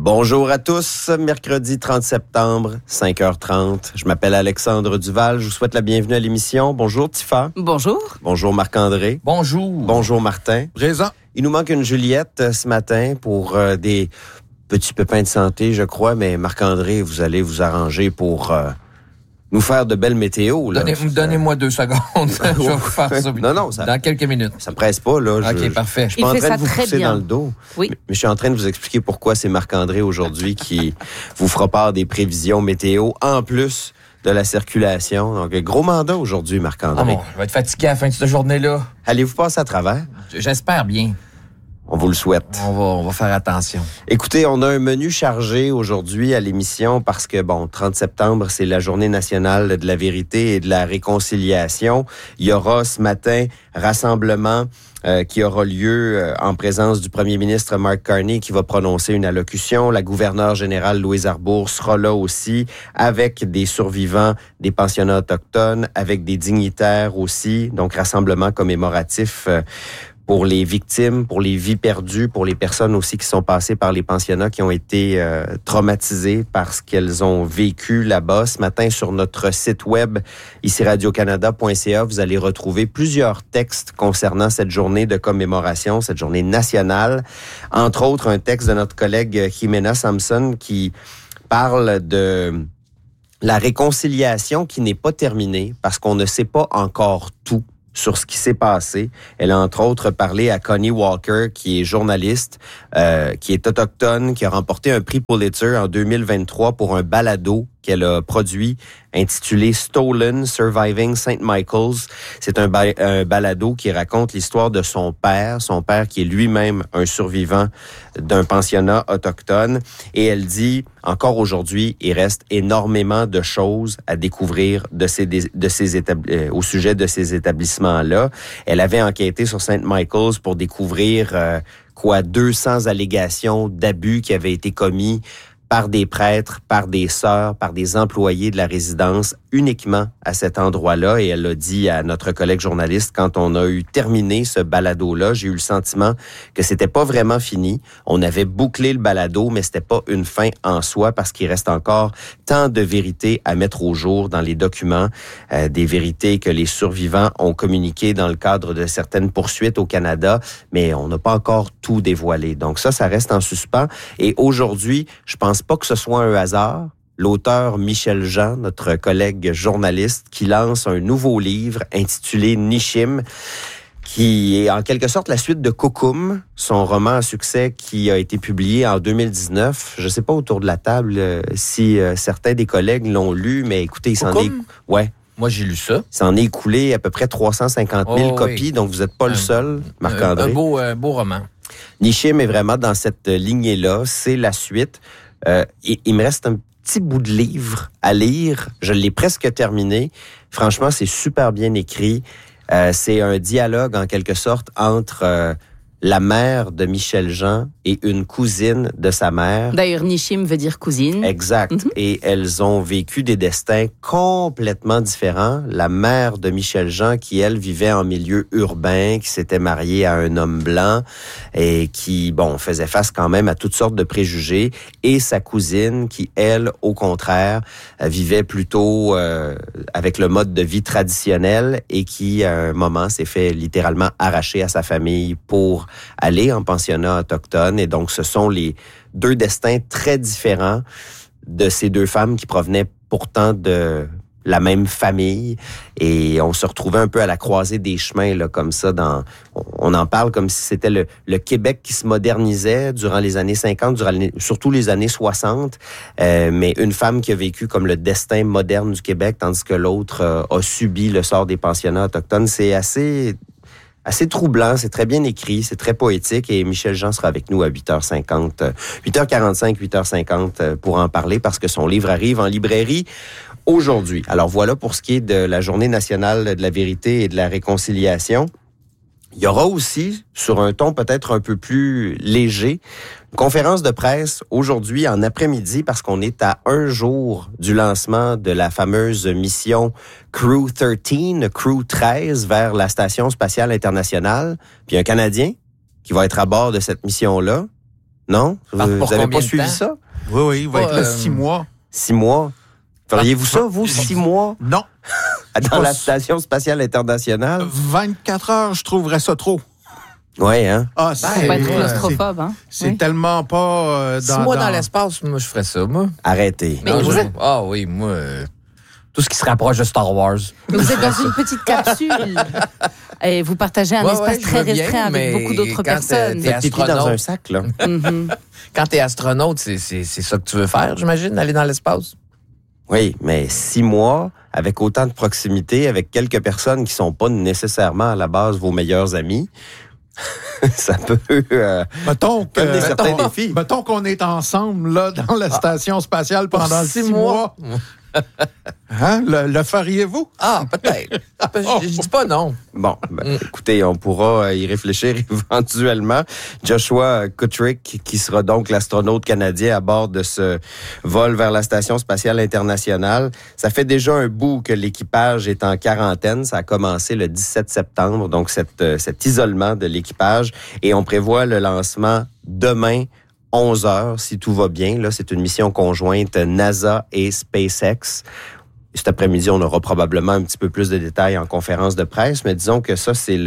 Bonjour à tous, mercredi 30 septembre, 5h30. Je m'appelle Alexandre Duval, je vous souhaite la bienvenue à l'émission. Bonjour Tifa. Bonjour. Bonjour Marc-André. Bonjour. Bonjour Martin. Présent. Il nous manque une Juliette ce matin pour des petits pépins de santé, je crois, mais Marc-André, vous allez vous arranger pour nous faire de belles météos. Là. Donnez-moi 2 secondes. Je vais vous faire ça non, ça, dans quelques minutes. Ça presse pas, là. OK, parfait. Je suis pas en train de vous pousser bien dans le dos. Oui. Mais je suis en train de vous expliquer pourquoi c'est Marc-André aujourd'hui qui vous fera part des prévisions météo, en plus de la circulation. Donc, gros mandat aujourd'hui, Marc-André. Ah bon, je vais être fatigué à la fin de cette journée-là. Allez-vous passer à travers? J'espère bien. On vous le souhaite. On va faire attention. Écoutez, on a un menu chargé aujourd'hui à l'émission parce que, 30 septembre, c'est la Journée nationale de la vérité et de la réconciliation. Il y aura ce matin rassemblement qui aura lieu en présence du premier ministre Mark Carney qui va prononcer une allocution. La gouverneure générale Louise Arbour sera là aussi avec des survivants des pensionnats autochtones, avec des dignitaires aussi. Donc, rassemblement commémoratif pour les victimes, pour les vies perdues, pour les personnes aussi qui sont passées par les pensionnats, qui ont été traumatisées par ce qu'elles ont vécu là-bas. Ce matin, sur notre site web, ici radiocanada.ca, vous allez retrouver plusieurs textes concernant cette journée de commémoration, cette journée nationale. Entre autres, un texte de notre collègue Jimena Samson qui parle de la réconciliation qui n'est pas terminée parce qu'on ne sait pas encore tout sur ce qui s'est passé. Elle a entre autres parlé à Connie Walker, qui est journaliste, qui est autochtone, qui a remporté un prix Pulitzer en 2023 pour un balado qu'elle a produit intitulé Stolen, Surviving St. Michael's. C'est un balado qui raconte l'histoire de son père qui est lui-même un survivant d'un pensionnat autochtone. Et elle dit, encore aujourd'hui, il reste énormément de choses à découvrir au sujet de ces établissements-là. Elle avait enquêté sur St. Michael's pour découvrir 200 allégations d'abus qui avaient été commis par des prêtres, par des sœurs, par des employés de la résidence, uniquement à cet endroit-là. Et elle l'a dit à notre collègue journaliste, quand on a eu terminé ce balado-là, j'ai eu le sentiment que c'était pas vraiment fini. On avait bouclé le balado, mais c'était pas une fin en soi, parce qu'il reste encore tant de vérités à mettre au jour dans les documents, des vérités que les survivants ont communiquées dans le cadre de certaines poursuites au Canada, mais on n'a pas encore tout dévoilé. Donc ça reste en suspens. Et aujourd'hui, je pense pas que ce soit un hasard. L'auteur Michel Jean, notre collègue journaliste, qui lance un nouveau livre intitulé Nishim, qui est en quelque sorte la suite de Kukum, son roman à succès qui a été publié en 2019. Je sais pas autour de la table si certains des collègues l'ont lu, mais écoutez, il s'en est... Ouais. Moi, j'ai lu ça. Il s'en est écoulé à peu près 350 000 copies, oui. Donc vous n'êtes pas le seul, Marc-André. Un beau roman. Nishim est vraiment dans cette lignée-là, c'est la suite. Il me reste un petit bout de livre à lire. Je l'ai presque terminé. Franchement, c'est super bien écrit. C'est un dialogue, en quelque sorte, entre la mère de Michel Jean et une cousine de sa mère. D'ailleurs, Nishim veut dire cousine. Exact. Mm-hmm. Et elles ont vécu des destins complètement différents. La mère de Michel Jean, qui, elle, vivait en milieu urbain, qui s'était mariée à un homme blanc et qui, faisait face quand même à toutes sortes de préjugés. Et sa cousine, qui, elle, au contraire, vivait plutôt avec le mode de vie traditionnel et qui, à un moment, s'est fait littéralement arracher à sa famille pour aller en pensionnat autochtone. Et donc, ce sont les deux destins très différents de ces deux femmes qui provenaient pourtant de la même famille. Et on se retrouvait un peu à la croisée des chemins, là, comme ça. On en parle comme si c'était le Québec qui se modernisait durant les années 50, surtout les années 60. Mais une femme qui a vécu comme le destin moderne du Québec, tandis que l'autre a subi le sort des pensionnats autochtones. C'est assez troublant, c'est très bien écrit, c'est très poétique et Michel Jean sera avec nous à 8h50, 8h45, 8h50 pour en parler parce que son livre arrive en librairie aujourd'hui. Alors voilà pour ce qui est de la Journée nationale de la vérité et de la réconciliation. Il y aura aussi, sur un ton peut-être un peu plus léger, une conférence de presse aujourd'hui en après-midi parce qu'on est à un jour du lancement de la fameuse mission Crew 13 vers la Station spatiale internationale. Puis un Canadien qui va être à bord de cette mission-là, Non? Vous n'avez pas suivi ça? Oui, il va être là 6 mois. 6 mois? Feriez-vous ça, vous, 6 mois? Non. Dans la Station spatiale internationale? 24 heures, je trouverais ça trop. Oui, hein? Ah, Faut pas être claustrophobe, hein? C'est tellement pas... 6 mois dans l'espace, moi, je ferais ça, moi. Arrêtez. Mais Non, vous êtes... Ah oui, moi... tout ce qui se rapproche de Star Wars. Vous êtes dans une petite capsule et vous partagez un espace très restreint avec beaucoup d'autres personnes. Vous êtes pris dans un sac, là. Quand t'es astronaute, c'est ça que tu veux faire, j'imagine, aller dans l'espace? Oui, mais 6 mois, avec autant de proximité, avec quelques personnes qui sont pas nécessairement à la base vos meilleurs amis, ça peut... mettons certains défis. Mettons qu'on est ensemble là dans la station spatiale pendant 6 mois. Hein? Le feriez-vous? Ah, peut-être. Je dis pas non. Bon, écoutez, on pourra y réfléchir éventuellement. Joshua Kutrick, qui sera donc l'astronaute canadien à bord de ce vol vers la Station spatiale internationale. Ça fait déjà un bout que l'équipage est en quarantaine. Ça a commencé le 17 septembre, donc cet isolement de l'équipage. Et on prévoit le lancement demain, 11 heures, si tout va bien. Là, c'est une mission conjointe NASA et SpaceX. Cet après-midi, on aura probablement un petit peu plus de détails en conférence de presse, mais disons que ça, c'est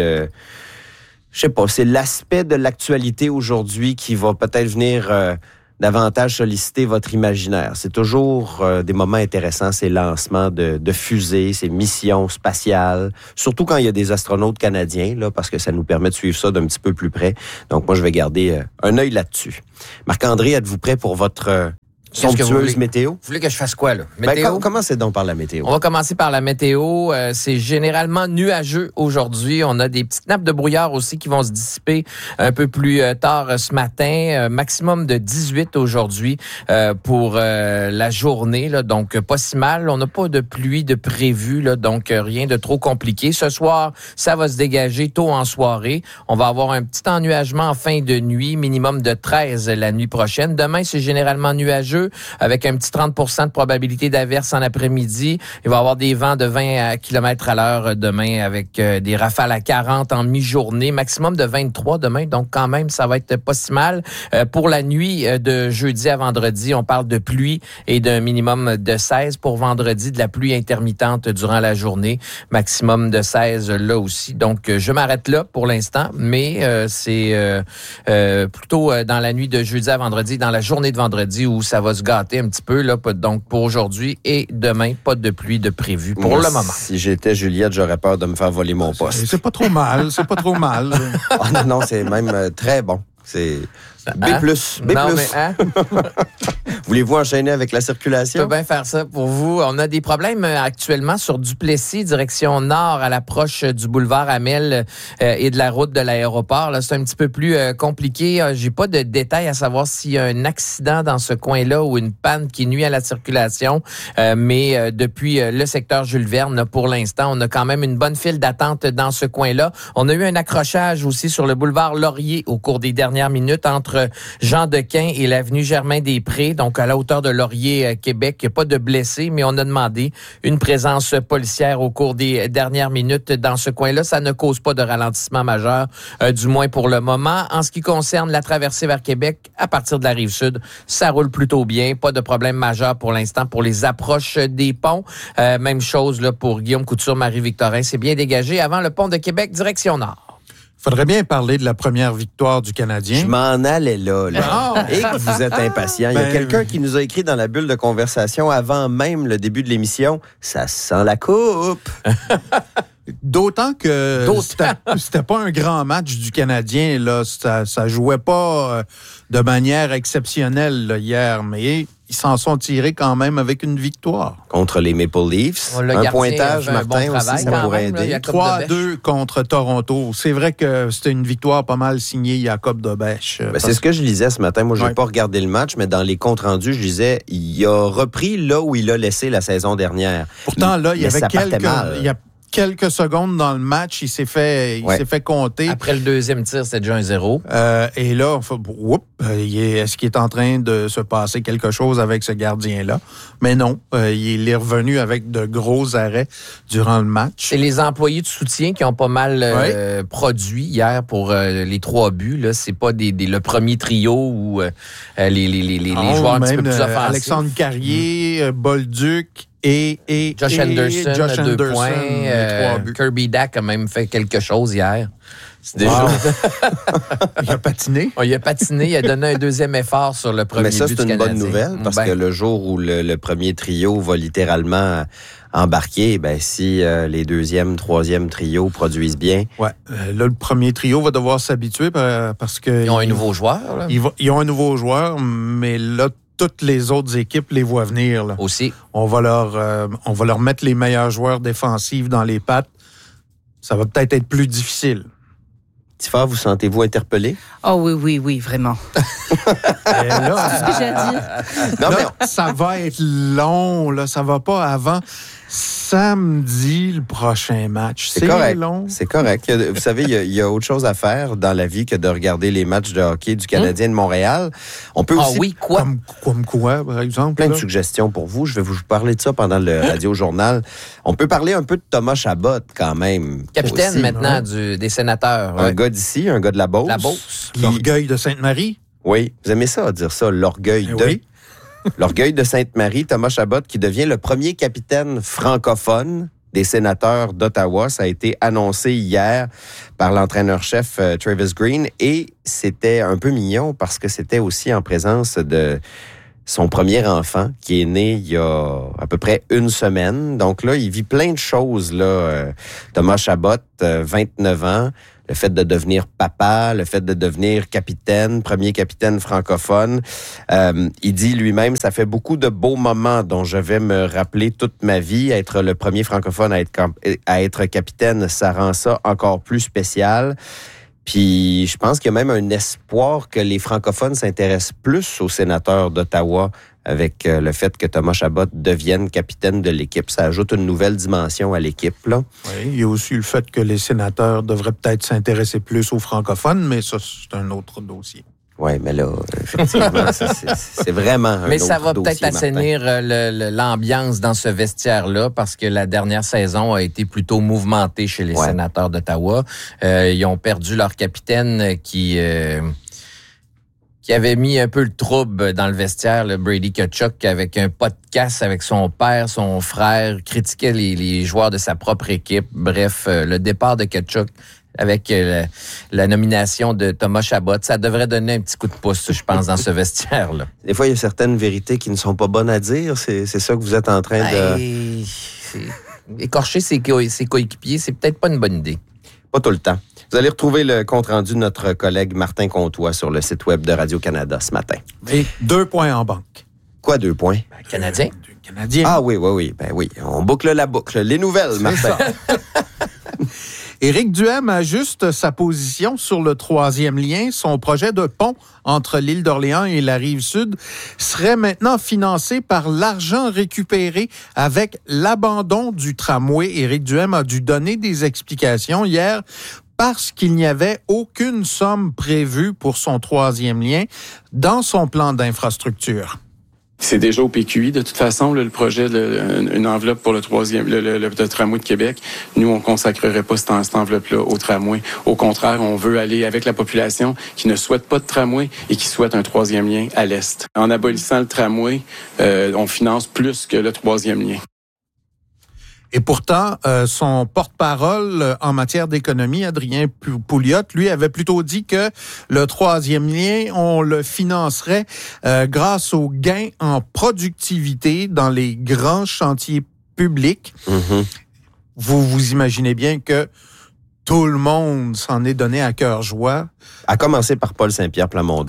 c'est l'aspect de l'actualité aujourd'hui qui va peut-être venir davantage solliciter votre imaginaire. C'est toujours des moments intéressants, ces lancements de fusées, ces missions spatiales, surtout quand il y a des astronautes canadiens, là, parce que ça nous permet de suivre ça d'un petit peu plus près. Donc, moi, je vais garder un œil là-dessus. Marc-André, êtes-vous prêt pour votre somptueuse météo? Vous voulez que je fasse quoi, là? Météo? Commencez donc par la météo. On va commencer par la météo. C'est généralement nuageux aujourd'hui. On a des petites nappes de brouillard aussi qui vont se dissiper un peu plus tard ce matin. Maximum de 18 aujourd'hui pour la journée. Là, donc, pas si mal. On n'a pas de pluie de prévu, là, donc rien de trop compliqué. Ce soir, ça va se dégager tôt en soirée. On va avoir un petit ennuagement en fin de nuit, minimum de 13 la nuit prochaine. Demain, c'est généralement nuageux, avec un petit 30% de probabilité d'averse en après-midi. Il va y avoir des vents de 20 km à l'heure demain avec des rafales à 40 en mi-journée, maximum de 23 demain. Donc, quand même, ça va être pas si mal. Pour la nuit de jeudi à vendredi, on parle de pluie et d'un minimum de 16. Pour vendredi, de la pluie intermittente durant la journée, maximum de 16 là aussi. Donc, je m'arrête là pour l'instant, mais c'est plutôt dans la nuit de jeudi à vendredi, dans la journée de vendredi où ça va se gâter un petit peu, là. Donc, pour aujourd'hui et demain, pas de pluie de prévu pour le moment. Si j'étais Juliette, j'aurais peur de me faire voler mon poste. C'est pas trop mal, Oh non, c'est même très bon. C'est B+. B+. Non, mais, hein? Voulez-vous enchaîner avec la circulation? Je peux bien faire ça pour vous. On a des problèmes actuellement sur Duplessis, direction nord, à l'approche du boulevard Amel et de la route de l'aéroport. Là, c'est un petit peu plus compliqué. J'ai pas de détails à savoir s'il y a un accident dans ce coin-là ou une panne qui nuit à la circulation. Mais depuis le secteur Jules Verne, là, pour l'instant, on a quand même une bonne file d'attente dans ce coin-là. On a eu un accrochage aussi sur le boulevard Laurier au cours des dernières minutes entre Jean Dequin et l'avenue Germain-des-Prés, donc à la hauteur de Laurier, Québec. Il n'y a pas de blessés, mais on a demandé une présence policière au cours des dernières minutes dans ce coin-là. Ça ne cause pas de ralentissement majeur, du moins pour le moment. En ce qui concerne la traversée vers Québec, à partir de la Rive-Sud, ça roule plutôt bien. Pas de problème majeur pour l'instant pour les approches des ponts. Même chose là pour Guillaume Couture, Marie-Victorin. C'est bien dégagé avant le pont de Québec, direction nord. Faudrait bien parler de la première victoire du Canadien. Je m'en allais là. Et que vous êtes impatient. Il y a quelqu'un qui nous a écrit dans la bulle de conversation avant même le début de l'émission. Ça sent la coupe. D'autant que c'était pas un grand match du Canadien. Là. Ça jouait pas de manière exceptionnelle là, hier, mais ils s'en sont tirés quand même avec une victoire. Contre les Maple Leafs. Un pointage, Martin, bon aussi, ça pourrait aider. 3-2 contre Toronto. C'est vrai que c'était une victoire pas mal signée Jacob Dobèche. C'est ce que je lisais ce matin. Moi, je n'ai pas regardé le match, mais dans les comptes rendus, je lisais, il a repris là où il a laissé la saison dernière. Pourtant, là, il y avait quelques secondes dans le match, il s'est fait compter. Après le deuxième tir, c'était déjà un 0. Et là, on fait, est-ce qu'il est en train de se passer quelque chose avec ce gardien-là? Mais non, il est revenu avec de gros arrêts durant le match. C'est les employés de soutien qui ont pas mal produit hier pour les 3 buts. Là, c'est pas le premier trio ou les joueurs un petit peu plus offensifs. Alexandre Carrier, Bolduc, et Josh Anderson, 2 points. 3 buts. Kirby Dack a même fait quelque chose hier. C'est déjà... Il a patiné. Il a patiné, il a donné un deuxième effort sur le premier but du Canadien. Mais ça, c'est une bonne nouvelle, parce que le jour où le premier trio va littéralement embarquer, si les deuxième, troisième trios produisent bien... Ouais. Là, le premier trio va devoir s'habituer parce que... Ils ont un nouveau joueur. Là. Ils ont un nouveau joueur, mais là, toutes les autres équipes les voient venir. Là. Aussi. On va leur mettre les meilleurs joueurs défensifs dans les pattes. Ça va peut-être être plus difficile. Tiffa, vous sentez-vous interpellé? Oh oui, vraiment. Là, c'est ce que j'ai à dire. Non, mais ça va être long. Là, ça va pas avant samedi, le prochain match. C'est correct. Long. C'est correct. Vous savez, il y a autre chose à faire dans la vie que de regarder les matchs de hockey du Canadien de Montréal. On peut aussi... oui, quoi? Comme quoi, par exemple? Plein de suggestions pour vous. Je vais vous parler de ça pendant le Radio-Journal. On peut parler un peu de Thomas Chabot, quand même. Capitaine aussi, maintenant des Sénateurs. Un gars d'ici, un gars de la Beauce. La Beauce. L'orgueil de Sainte-Marie. Oui, vous aimez ça, dire ça, l'orgueil de... Oui. L'orgueil de Sainte-Marie, Thomas Chabot, qui devient le premier capitaine francophone des Sénateurs d'Ottawa. Ça a été annoncé hier par l'entraîneur-chef Travis Green. Et c'était un peu mignon parce que c'était aussi en présence de son premier enfant qui est né il y a à peu près 1 semaine. Donc là, il vit plein de choses, là. Thomas Chabot, 29 ans. Le fait de devenir papa, le fait de devenir capitaine, premier capitaine francophone. Il dit lui-même, ça fait beaucoup de beaux moments dont je vais me rappeler toute ma vie. Être le premier francophone à être capitaine, ça rend ça encore plus spécial. Puis je pense qu'il y a même un espoir que les francophones s'intéressent plus aux Sénateurs d'Ottawa avec le fait que Thomas Chabot devienne capitaine de l'équipe. Ça ajoute une nouvelle dimension à l'équipe, là. Oui, il y a aussi le fait que les Sénateurs devraient peut-être s'intéresser plus aux francophones, mais ça, c'est un autre dossier. Oui, mais là, effectivement, c'est vraiment un mais autre ça va dossier, peut-être assainir l'ambiance dans ce vestiaire-là parce que la dernière saison a été plutôt mouvementée chez les Sénateurs d'Ottawa. Ils ont perdu leur capitaine qui avait mis un peu le trouble dans le vestiaire, le Brady Tkachuk, avec un podcast avec son père, son frère, critiquait les joueurs de sa propre équipe. Bref, le départ de Tkachuk avec la nomination de Thomas Chabot, ça devrait donner un petit coup de pouce, je pense, dans ce vestiaire-là. Des fois, il y a certaines vérités qui ne sont pas bonnes à dire. C'est ça que vous êtes en train de... Écorcher ses coéquipiers, c'est peut-être pas une bonne idée. Pas tout le temps. Vous allez retrouver le compte-rendu de notre collègue Martin Comtois sur le site web de Radio-Canada ce matin. Et 2 points en banque. Quoi, 2 points? Canadien. Canadien. Ah oui. Ben oui, on boucle la boucle. Les nouvelles, Martin. Éric Duhem ajuste sa position sur le 3e lien. Son projet de pont entre l'île d'Orléans et la Rive-Sud serait maintenant financé par l'argent récupéré avec l'abandon du tramway. Éric Duhem a dû donner des explications hier parce qu'il n'y avait aucune somme prévue pour son 3e lien dans son plan d'infrastructure. C'est déjà au PQI, de toute façon, le projet, une enveloppe pour le tramway de Québec. Nous, on consacrerait pas cette enveloppe-là au tramway. Au contraire, on veut aller avec la population qui ne souhaite pas de tramway et qui souhaite un 3e lien à l'est. En abolissant le tramway, on finance plus que le 3e lien. Et pourtant, son porte-parole en matière d'économie, Adrien Pouliot, lui, avait plutôt dit que le 3e lien, on le financerait grâce aux gains en productivité dans les grands chantiers publics. Mm-hmm. Vous imaginez bien que tout le monde s'en est donné à cœur joie. À commencer par Paul Saint-Pierre Plamondon.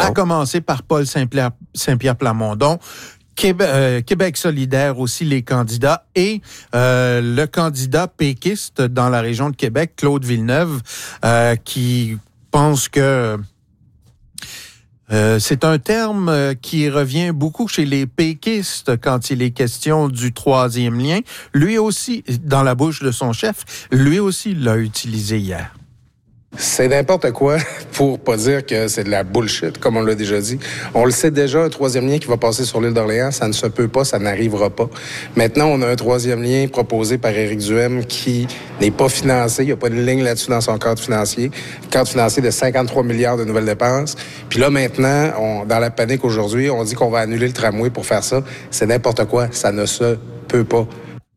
Québec solidaire aussi, les candidats, et le candidat péquiste dans la région de Québec, Claude Villeneuve, qui pense que C'est un terme qui revient beaucoup chez les péquistes quand il est question du troisième lien. Lui aussi, dans la bouche de son chef, lui aussi l'a utilisé hier. C'est n'importe quoi pour pas dire que c'est de la bullshit, comme on l'a déjà dit. On le sait déjà, un troisième lien qui va passer sur l'île d'Orléans, ça ne se peut pas, ça n'arrivera pas. Maintenant, on a un troisième lien proposé par Éric Duhem qui n'est pas financé. Il n'y a pas de ligne là-dessus dans son cadre financier. Cadre financier de 53 milliards de nouvelles dépenses. Puis là, maintenant, dans la panique aujourd'hui, on dit qu'on va annuler le tramway pour faire ça. C'est n'importe quoi, ça ne se peut pas.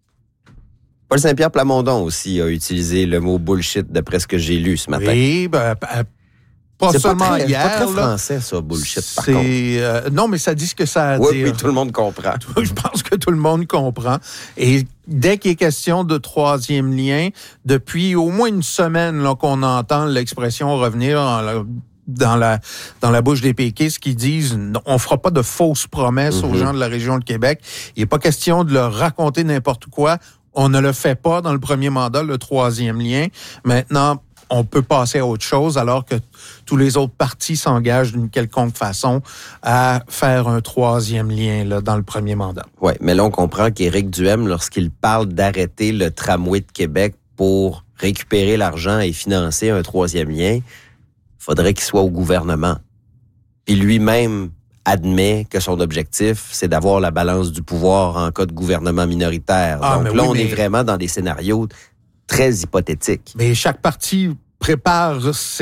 Paul Saint-Pierre Plamondon aussi a utilisé le mot bullshit d'après ce que j'ai lu ce matin. Oui, pas c'est seulement hier. C'est pas très français, ça, bullshit, par contre. Non, mais ça dit ce que ça a à dire. Oui, tout le monde comprend. Je pense que tout le monde comprend. Et dès qu'il est question de troisième lien, depuis au moins une semaine là, qu'on entend l'expression revenir dans la bouche des péquistes qui disent on fera pas de fausses promesses aux gens de la région de Québec. Il n'est pas question de leur raconter n'importe quoi. On ne le fait pas dans le premier mandat, le troisième lien. Maintenant, on peut passer à autre chose alors que tous les autres partis s'engagent d'une quelconque façon à faire un troisième lien là, dans le premier mandat. Oui, mais là, on comprend qu'Éric Duhem, lorsqu'il parle d'arrêter le tramway de Québec pour récupérer l'argent et financer un troisième lien, il faudrait qu'il soit au gouvernement. Puis lui-même admet que son objectif, c'est d'avoir la balance du pouvoir en cas de gouvernement minoritaire. Donc là, on est vraiment dans des scénarios très hypothétiques. Mais chaque parti prépare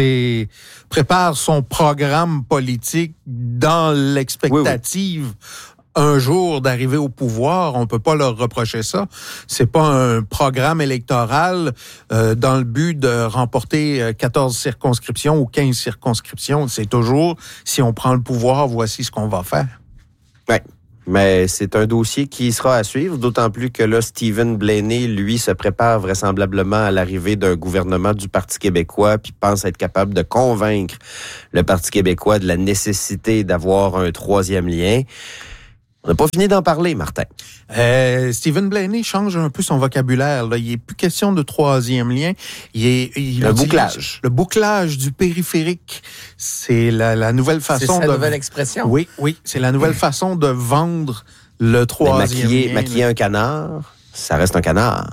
son programme politique dans l'expectative un jour d'arriver au pouvoir. On peut pas leur reprocher ça. C'est pas un programme électoral dans le but de remporter 14 circonscriptions ou 15 circonscriptions. C'est toujours, si on prend le pouvoir, voici ce qu'on va faire. Oui, mais c'est un dossier qui sera à suivre, d'autant plus que là, Stephen Blaney, lui, se prépare vraisemblablement à l'arrivée d'un gouvernement du Parti québécois, puis pense être capable de convaincre le Parti québécois de la nécessité d'avoir un troisième lien. On n'a pas fini d'en parler, Martin. Stephen Blaney change un peu son vocabulaire. Là. Il n'est plus question de troisième lien. Le bouclage. Le bouclage du périphérique. C'est la nouvelle façon c'est sa nouvelle expression. Oui, c'est la nouvelle façon de vendre le troisième lien. Maquiller un canard, ça reste un canard.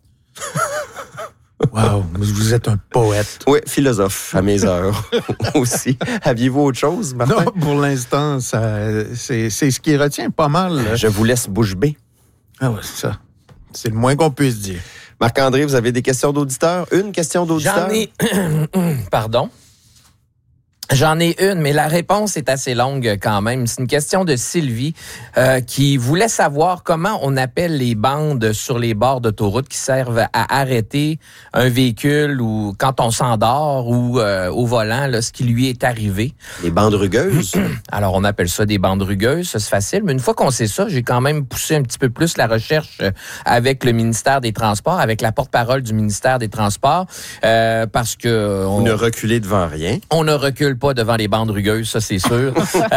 Wow, vous êtes un poète. Oui, philosophe à mes heures aussi. Aviez-vous autre chose, Martin? Non, pour l'instant, c'est ce qui retient pas mal. Je vous laisse bouche bée. Ah ouais, c'est ça. C'est le moins qu'on puisse dire. Marc-André, vous avez des questions d'auditeurs? Une question d'auditeur? J'en ai... Pardon? J'en ai une, mais la réponse est assez longue quand même. C'est une question de Sylvie qui voulait savoir comment on appelle les bandes sur les bords d'autoroute qui servent à arrêter un véhicule ou quand on s'endort ou au volant, là, ce qui lui est arrivé. Les bandes rugueuses? Alors, on appelle ça des bandes rugueuses, ça c'est facile. Mais une fois qu'on sait ça, j'ai quand même poussé un petit peu plus la recherche avec le ministère des Transports, avec la porte-parole du ministère des Transports, parce que... Vous ne reculez devant rien. On ne recule pas devant les bandes rugueuses, ça c'est sûr.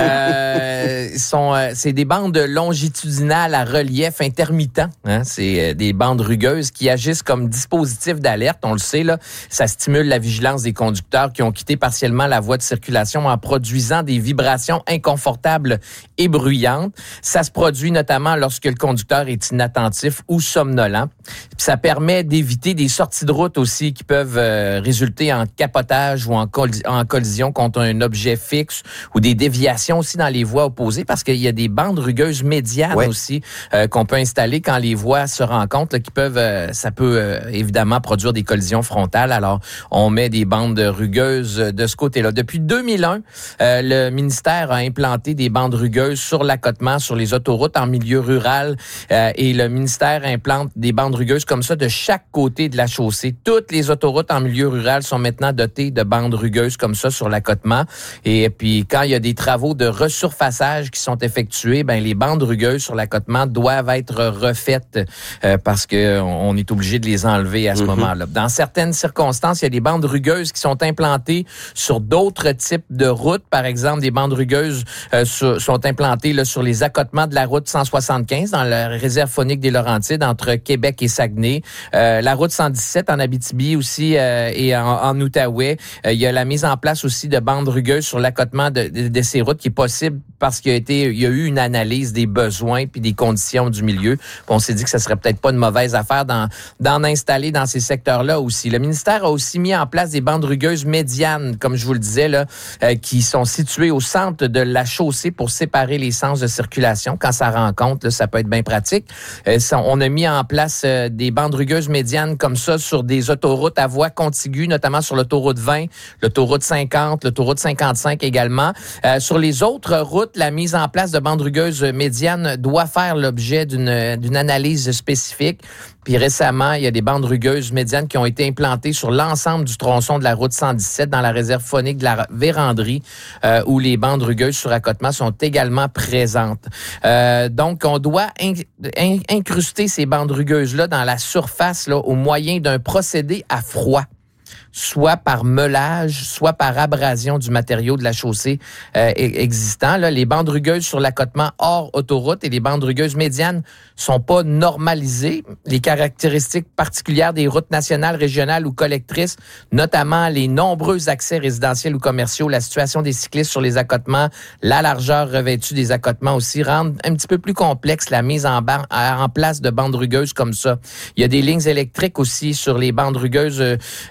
C'est des bandes longitudinales à relief intermittent. Hein? C'est des bandes rugueuses qui agissent comme dispositif d'alerte. On le sait, là, ça stimule la vigilance des conducteurs qui ont quitté partiellement la voie de circulation en produisant des vibrations inconfortables et bruyantes. Ça se produit notamment lorsque le conducteur est inattentif ou somnolent. Puis ça permet d'éviter des sorties de route aussi qui peuvent résulter en capotage ou en collision contre un objet fixe ou des déviations aussi dans les voies opposées parce qu'il y a des bandes rugueuses médianes aussi qu'on peut installer quand les voies se rencontrent, là, qui peuvent, ça peut évidemment produire des collisions frontales. Alors, on met des bandes rugueuses de ce côté-là. Depuis 2001, le ministère a implanté des bandes rugueuses sur l'accotement, sur les autoroutes en milieu rural et le ministère implante des bandes rugueuses comme ça de chaque côté de la chaussée. Toutes les autoroutes en milieu rural sont maintenant dotées de bandes rugueuses comme ça sur l'accotement. Et puis, quand il y a des travaux de resurfaçage qui qui sont effectués, les bandes rugueuses sur l'accotement doivent être refaites parce qu'on est obligé de les enlever à ce moment-là. Dans certaines circonstances, il y a des bandes rugueuses qui sont implantées sur d'autres types de routes. Par exemple, des bandes rugueuses sont implantées là, sur les accotements de la route 175 dans la réserve faunique des Laurentides entre Québec et Saguenay. La route 117 en Abitibi aussi et en Outaouais. Il y a la mise en place aussi de bandes rugueuses sur l'accotement de ces routes qui est possible parce qu'il y a eu une analyse des besoins puis des conditions du milieu. Puis on s'est dit que ça serait peut-être pas une mauvaise affaire d'en installer dans ces secteurs-là aussi. Le ministère a aussi mis en place des bandes rugueuses médianes, comme je vous le disais, là, qui sont situées au centre de la chaussée pour séparer les sens de circulation. Quand ça rencontre, là, ça peut être bien pratique. On a mis en place des bandes rugueuses médianes comme ça sur des autoroutes à voie contiguë, notamment sur l'autoroute 20, l'autoroute 50, l'autoroute 55 également. Sur les autres routes, la mise en place de bandes rugueuses médianes doit faire l'objet d'une analyse spécifique. Puis récemment, il y a des bandes rugueuses médianes qui ont été implantées sur l'ensemble du tronçon de la route 117 dans la réserve faunique de la Vérandrie, où les bandes rugueuses sur accotement sont également présentes. Donc, on doit incruster ces bandes rugueuses-là dans la surface là, au moyen d'un procédé à froid, soit par meulage, soit par abrasion du matériau de la chaussée existant. Là, les bandes rugueuses sur l'accotement hors autoroute et les bandes rugueuses médianes sont pas normalisées. Les caractéristiques particulières des routes nationales, régionales ou collectrices, notamment les nombreux accès résidentiels ou commerciaux, la situation des cyclistes sur les accotements, la largeur revêtue des accotements aussi, rendent un petit peu plus complexe la mise en place de bandes rugueuses comme ça. Il y a des lignes électriques aussi sur les bandes rugueuses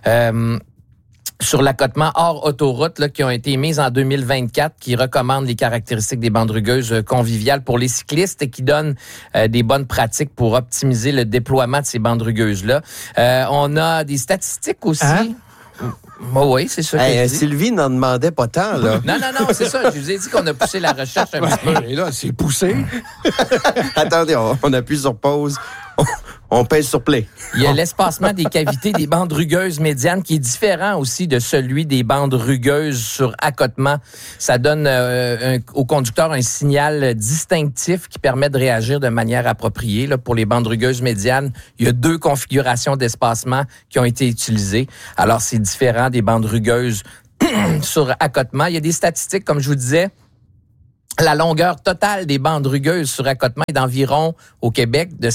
sur l'accotement hors autoroute là, qui ont été mises en 2024, qui recommandent les caractéristiques des bandes rugueuses conviviales pour les cyclistes et qui donnent des bonnes pratiques pour optimiser le déploiement de ces bandes rugueuses-là. On a des statistiques aussi. Hein? Oui, c'est ça. Sylvie n'en demandait pas tant, là. Non, c'est ça. Je vous ai dit qu'on a poussé la recherche un petit peu. Et là, c'est poussé. Attendez, on appuie sur pause. On pèse sur play. Il y a l'espacement des cavités des bandes rugueuses médianes qui est différent aussi de celui des bandes rugueuses sur accotement. Ça donne au conducteur un signal distinctif qui permet de réagir de manière appropriée. Là, pour les bandes rugueuses médianes, il y a 2 configurations d'espacement qui ont été utilisées. Alors, c'est différent des bandes rugueuses sur accotement. Il y a des statistiques, comme je vous disais. La longueur totale des bandes rugueuses sur accotement est d'environ, au Québec, de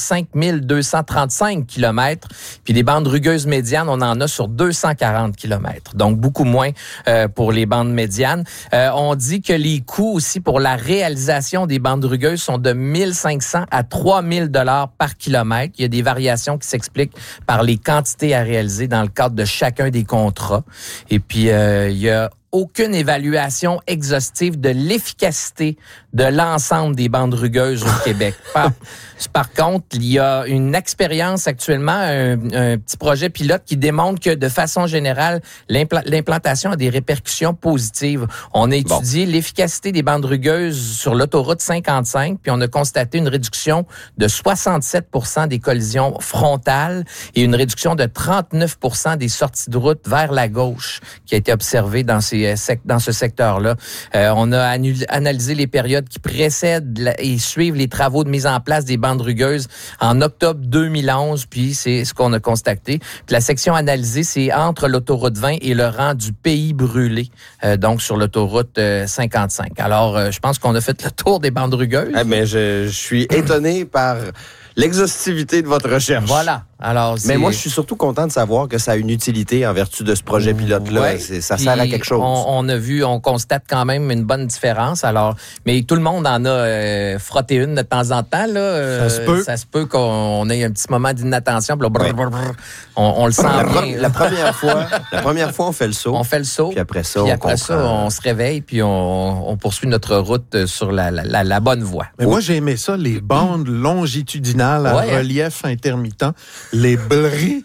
5235 km. Puis les bandes rugueuses médianes, on en a sur 240 km. Donc, beaucoup moins pour les bandes médianes. On dit que les coûts aussi pour la réalisation des bandes rugueuses sont de 1500 à 3000 $ par kilomètre. Il y a des variations qui s'expliquent par les quantités à réaliser dans le cadre de chacun des contrats. Et puis, il y a aucune évaluation exhaustive de l'efficacité de l'ensemble des bandes rugueuses au Québec. Par contre, il y a une expérience actuellement, un petit projet pilote qui démontre que de façon générale, l'implantation a des répercussions positives. On a étudié l'efficacité des bandes rugueuses sur l'autoroute 55, puis on a constaté une réduction de 67% des collisions frontales et une réduction de 39% des sorties de route vers la gauche qui a été observée dans ce secteur-là. On a analysé les périodes qui précèdent et suivent les travaux de mise en place des bandes rugueuses en octobre 2011, puis c'est ce qu'on a constaté. Puis la section analysée, c'est entre l'autoroute 20 et le rang du Pays Brûlé, donc sur l'autoroute 55. Alors, je pense qu'on a fait le tour des bandes rugueuses. Mais je suis étonné par l'exhaustivité de votre recherche. Voilà. Alors, mais moi, je suis surtout content de savoir que ça a une utilité en vertu de ce projet pilote-là. Ouais. Ça sert à quelque chose. On constate quand même une bonne différence. Alors, mais tout le monde en a frotté une de temps en temps. Là. Ça se peut qu'on ait un petit moment d'inattention. Puis là, on le sent bien. La première fois, on fait le saut. On fait le saut. Puis après ça, on se réveille puis on poursuit notre route sur la bonne voie. Mais moi, j'ai aimé ça, les bandes longitudinales à relief intermittent. Les bris.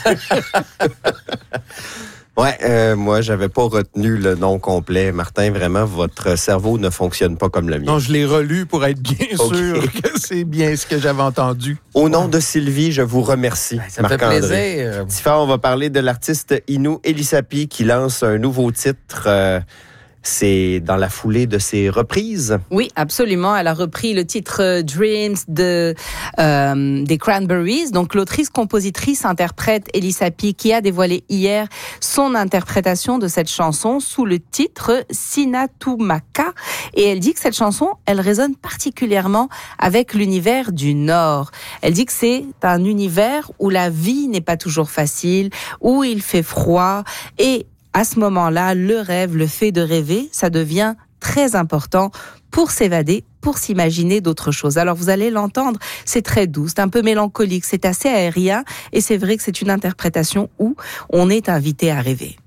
Moi, j'avais pas retenu le nom complet. Martin, vraiment, votre cerveau ne fonctionne pas comme le mien. Non, je l'ai relu pour être bien sûr que c'est bien ce que j'avais entendu. Au nom de Sylvie, je vous remercie. Ça me fait plaisir. Tifa, on va parler de l'artiste Inou Elisapi qui lance un nouveau titre c'est dans la foulée de ses reprises. Oui, absolument. Elle a repris le titre Dreams des Cranberries. Donc, l'autrice-compositrice interprète Elissa P. qui a dévoilé hier son interprétation de cette chanson sous le titre Sinatumaka. Et elle dit que cette chanson, elle résonne particulièrement avec l'univers du Nord. Elle dit que c'est un univers où la vie n'est pas toujours facile, où il fait froid et à ce moment-là, le rêve, le fait de rêver, ça devient très important pour s'évader, pour s'imaginer d'autres choses. Alors vous allez l'entendre, c'est très doux, c'est un peu mélancolique, c'est assez aérien et c'est vrai que c'est une interprétation où on est invité à rêver.